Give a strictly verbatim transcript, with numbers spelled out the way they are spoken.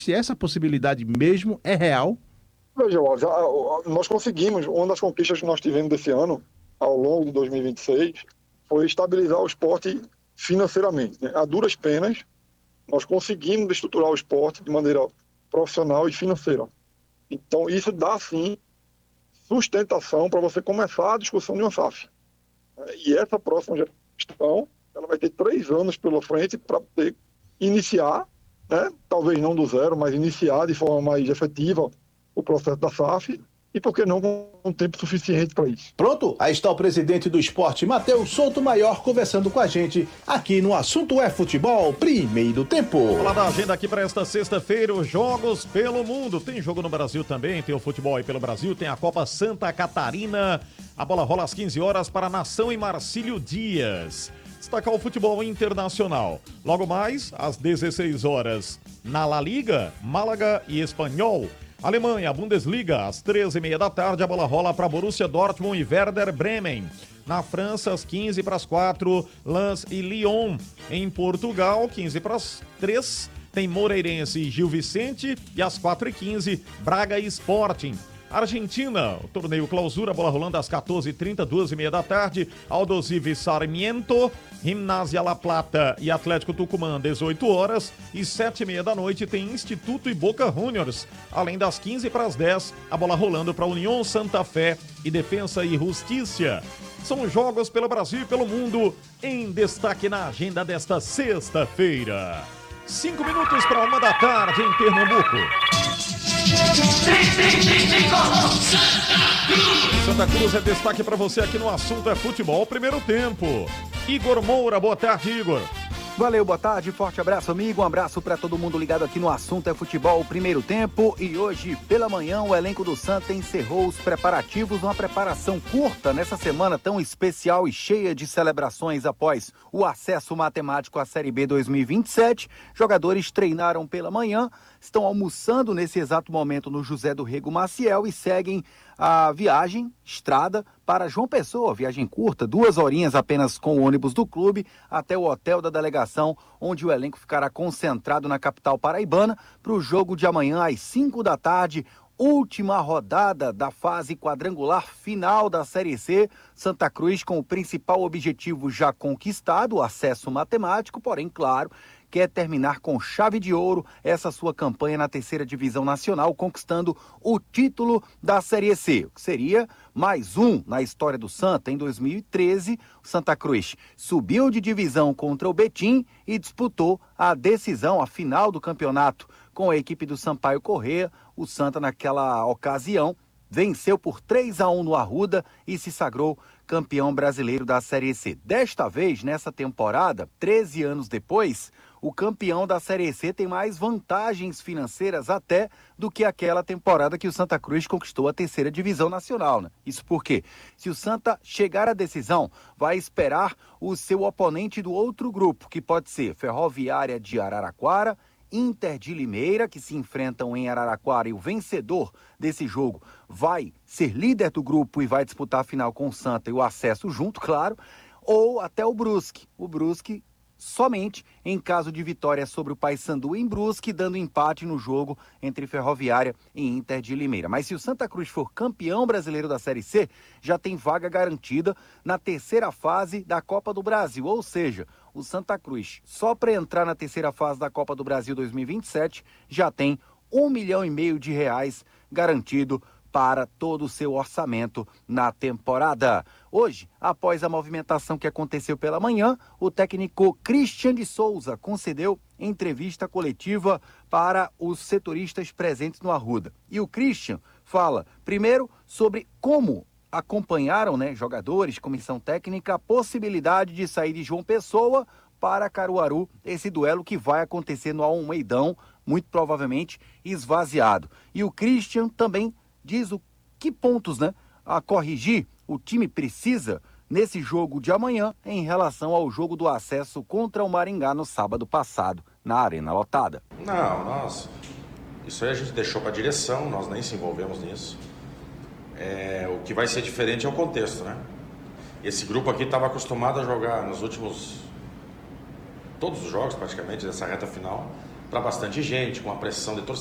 Se essa possibilidade mesmo é real? Veja, Alves, a- a- nós conseguimos, uma das conquistas que nós tivemos desse ano, ao longo de dois mil e vinte e seis, foi estabilizar o esporte financeiramente, né? A duras penas, nós conseguimos estruturar o esporte de maneira profissional e financeira. Então, isso dá, sim, sustentação para você começar a discussão de uma S A F. E essa próxima gestão, ela vai ter três anos pela frente para poder iniciar, né? Talvez não do zero, mas iniciar de forma mais efetiva o processo da S A F e, por que não, com um tempo suficiente para isso. Pronto, aí está o presidente do esporte, Matheus Souto Maior, conversando com a gente aqui no Assunto é Futebol, primeiro tempo. Falar da agenda aqui para esta sexta-feira, os jogos pelo mundo. Tem jogo no Brasil também, tem o futebol aí pelo Brasil, tem a Copa Santa Catarina. A bola rola às quinze horas para Nação e Marcílio Dias. Destacar o futebol internacional. Logo mais, às dezesseis horas, na La Liga, Málaga e Espanhol. Alemanha, Bundesliga, às treze e meia da tarde, a bola rola para Borussia Dortmund e Werder Bremen. Na França, às quinze para as quatro, Lens e Lyon. Em Portugal, quinze para as três, tem Moreirense e Gil Vicente. E às quatro e quinze, Braga e Sporting. Argentina, o torneio clausura, bola rolando às quatorze e trinta, duas e meia da tarde, Aldosivi e Sarmiento, Gimnasia La Plata e Atlético Tucumã, dezoito horas, e sete e meia da noite tem Instituto e Boca Juniors, além das quinze para as dez, a bola rolando para União Santa Fé e Defensa e Justiça. São jogos pelo Brasil e pelo mundo, em destaque na agenda desta sexta-feira. Cinco minutos para uma da tarde em Pernambuco. Santa Cruz é destaque para você aqui no Assunto é Futebol, primeiro tempo. Igor Moura, boa tarde, Igor. Valeu, boa tarde, forte abraço, amigo, um abraço para todo mundo ligado aqui no Assunto é Futebol, primeiro tempo. E hoje, pela manhã, o elenco do Santa encerrou os preparativos, uma preparação curta nessa semana tão especial e cheia de celebrações após o acesso matemático à Série B dois mil e vinte e sete. Jogadores treinaram pela manhã, estão almoçando nesse exato momento no José do Rego Maciel e seguem a viagem, estrada, para João Pessoa, viagem curta, duas horinhas apenas com o ônibus do clube, até o hotel da delegação, onde o elenco ficará concentrado na capital paraibana para o jogo de amanhã às cinco da tarde, última rodada da fase quadrangular final da Série C. Santa Cruz com o principal objetivo já conquistado, o acesso matemático, porém, claro, quer terminar com chave de ouro essa sua campanha na terceira divisão nacional, conquistando o título da Série C, o que seria mais um na história do Santa. Em dois mil e treze, o Santa Cruz subiu de divisão contra o Betim e disputou a decisão, a final do campeonato com a equipe do Sampaio Corrêa. O Santa, naquela ocasião, venceu por três a um no Arruda e se sagrou campeão brasileiro da Série C. Desta vez, nessa temporada, treze anos depois, o campeão da Série C tem mais vantagens financeiras até do que aquela temporada que o Santa Cruz conquistou a terceira divisão nacional, né? Isso porque, se o Santa chegar à decisão, vai esperar o seu oponente do outro grupo, que pode ser Ferroviária de Araraquara, Inter de Limeira, que se enfrentam em Araraquara, e o vencedor desse jogo vai ser líder do grupo e vai disputar a final com o Santa e o acesso junto, claro, ou até o Brusque. O Brusque somente em caso de vitória sobre o Paysandu em Brusque, dando empate no jogo entre Ferroviária e Inter de Limeira. Mas se o Santa Cruz for campeão brasileiro da Série C, já tem vaga garantida na terceira fase da Copa do Brasil, ou seja, o Santa Cruz, só para entrar na terceira fase da Copa do Brasil dois mil e vinte e sete, já tem um milhão e meio de reais garantido para todo o seu orçamento na temporada. Hoje, após a movimentação que aconteceu pela manhã, o técnico Christian de Souza concedeu entrevista coletiva para os setoristas presentes no Arruda. E o Christian fala, primeiro, sobre como acompanharam, né, jogadores, comissão técnica, a possibilidade de sair de João Pessoa para Caruaru, esse duelo que vai acontecer no Almeidão, muito provavelmente esvaziado. E o Christian também diz o que pontos, né, a corrigir o time precisa nesse jogo de amanhã em relação ao jogo do acesso contra o Maringá no sábado passado, na Arena Lotada. Não, nós... Isso aí a gente deixou para a direção, nós nem se envolvemos nisso. É, o que vai ser diferente é o contexto, né? Esse grupo aqui estava acostumado a jogar nos últimos... todos os jogos praticamente dessa reta final para bastante gente, com a pressão de torcida.